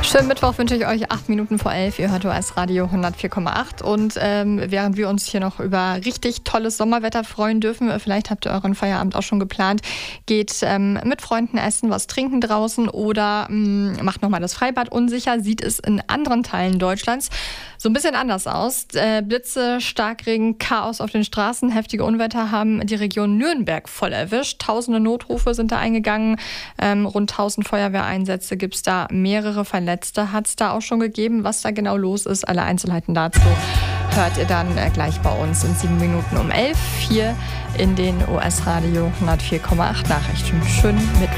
Schönen Mittwoch wünsche ich euch. 8 Minuten vor 11. Ihr hört OS Radio 104,8. Und während wir uns hier noch über richtig tolles Sommerwetter freuen dürfen, vielleicht habt ihr euren Feierabend auch schon geplant, geht mit Freunden essen, was trinken draußen oder macht nochmal das Freibad unsicher, sieht es in anderen Teilen Deutschlands so ein bisschen anders aus. Blitze, Starkregen, Chaos auf den Straßen, heftige Unwetter haben die Region Nürnberg voll erwischt. Tausende Notrufe sind da eingegangen, rund 1000 Feuerwehreinsätze gibt es da, mehrere Verletzte hat es da auch schon gegeben. Was da genau los ist, alle Einzelheiten dazu hört ihr dann gleich bei uns in 7 Minuten um 11 hier in den OS Radio 104,8 Nachrichten. Schönen Mittwoch.